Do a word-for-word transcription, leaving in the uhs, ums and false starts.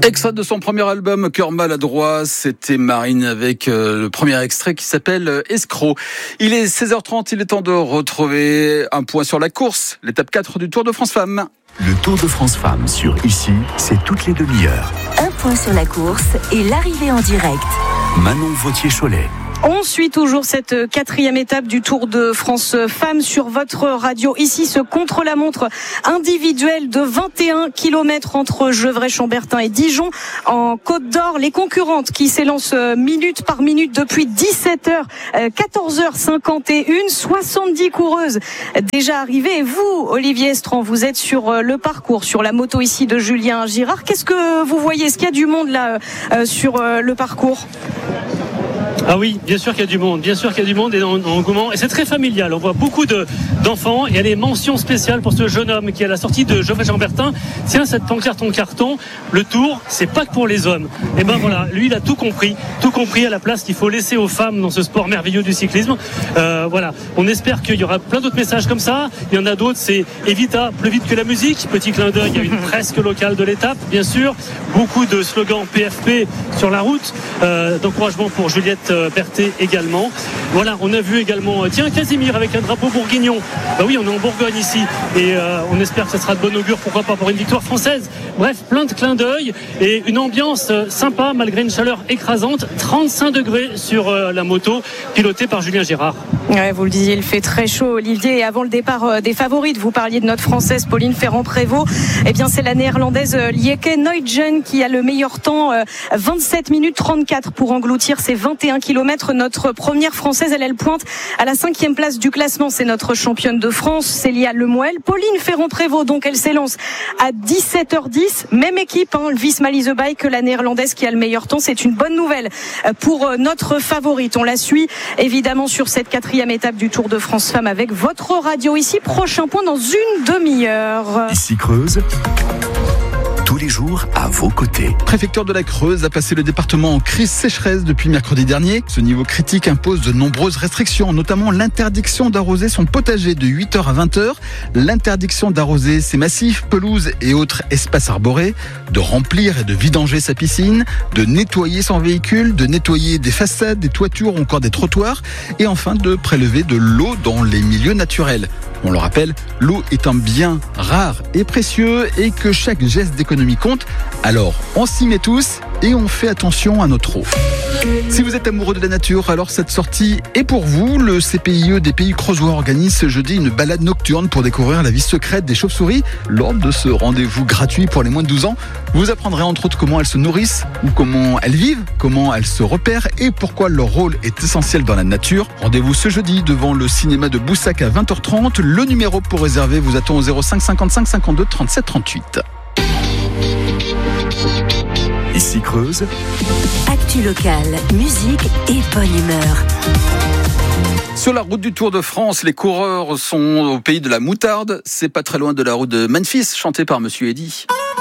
Extrait de son premier album Cœur maladroit, c'était Marine avec euh, le premier extrait qui s'appelle euh, Escroc. Il est seize heures trente, il est temps de retrouver un point sur la course, l'étape quatre du Tour de France Femmes. Le Tour de France Femmes sur Ici, c'est toutes les demi-heures. Un point sur la course et l'arrivée en direct. Manon Vautier-Cholet. On suit toujours cette quatrième étape du Tour de France Femmes sur votre radio. Ici, ce contre-la-montre individuel de vingt et un kilomètres entre Gevrey-Chambertin et Dijon en Côte d'Or. Les concurrentes qui s'élancent minute par minute depuis dix-sept heures, quatorze heures cinquante et une, soixante-dix coureuses déjà arrivées. Et vous, Olivier Estran, vous êtes sur le parcours, sur la moto ici de Julien Girard. Qu'est-ce que vous voyez? Est-ce qu'il y a du monde là sur le parcours? Ah oui, bien sûr qu'il y a du monde, bien sûr qu'il y a du monde et en engouement. Et c'est très familial, on voit beaucoup de, d'enfants. Il y a des mentions spéciales pour ce jeune homme qui est à la sortie de Gevrey-Chambertin. Tiens, cette pancarte en carton, le Tour, c'est pas que pour les hommes. Et ben voilà, lui il a tout compris, tout compris à la place qu'il faut laisser aux femmes dans ce sport merveilleux du cyclisme. Euh, voilà, on espère qu'il y aura plein d'autres messages comme ça. Il y en a d'autres, c'est Evita, plus vite que la musique. Petit clin d'œil à une presque locale de l'étape, bien sûr. Beaucoup de slogans P F P sur la route, euh, d'encouragement pour Juliette Berthet également. Voilà, on a vu également tiens Casimir avec un drapeau bourguignon. Bah oui, on est en Bourgogne ici et euh, on espère que ça sera de bon augure, pourquoi pas pour une victoire française. Bref, plein de clins d'œil et une ambiance sympa malgré une chaleur écrasante. trente-cinq degrés sur euh, la moto pilotée par Julien Girard. Ouais, vous le disiez, il fait très chaud, Olivier. Et avant le départ euh, des favorites, vous parliez de notre française Pauline Ferrand-Prévot. Eh bien, c'est la néerlandaise euh, Lieke Nuytjen qui a le meilleur temps, euh, vingt-sept minutes trente-quatre pour engloutir ses vingt et un kilomètres. Notre première française, elle, elle pointe à la cinquième place du classement. C'est notre championne de France, Célia Lemoel. Pauline Ferrand-Prévot, donc, elle s'élance à dix-sept heures dix. Même équipe, hein, le Visma-Leasebike, que la néerlandaise qui a le meilleur temps. C'est une bonne nouvelle pour euh, notre favorite. On la suit évidemment sur cette quatrième étape du Tour de France Femmes avec votre radio ici. Prochain point dans une demi-heure. Ici Creuse, tous les jours à vos côtés. Préfecture de la Creuse a passé le département en crise sécheresse depuis mercredi dernier. Ce niveau critique impose de nombreuses restrictions, notamment l'interdiction d'arroser son potager de huit heures à vingt heures, l'interdiction d'arroser ses massifs, pelouses et autres espaces arborés, de remplir et de vidanger sa piscine, de nettoyer son véhicule, de nettoyer des façades, des toitures ou encore des trottoirs, et enfin de prélever de l'eau dans les milieux naturels. On le rappelle, l'eau est un bien rare et précieux et que chaque geste d'économie compte. Alors, on s'y met tous et on fait attention à notre eau. Si vous êtes amoureux de la nature, alors cette sortie est pour vous. Le C P I E des Pays Creusois organise ce jeudi une balade nocturne pour découvrir la vie secrète des chauves-souris. Lors de ce rendez-vous gratuit pour les moins de douze ans, vous apprendrez entre autres comment elles se nourrissent ou comment elles vivent, comment elles se repèrent et pourquoi leur rôle est essentiel dans la nature. Rendez-vous ce jeudi devant le cinéma de Boussac à vingt heures trente. Le numéro pour réserver vous attend au zéro cinq cinquante-cinq cinquante-deux trente-sept trente-huit. Ici Creuse, Actu locale, musique et bonne humeur. Sur la route du Tour de France, les coureurs sont au pays de la moutarde. C'est pas très loin de la route de Memphis, chantée par Monsieur Eddy.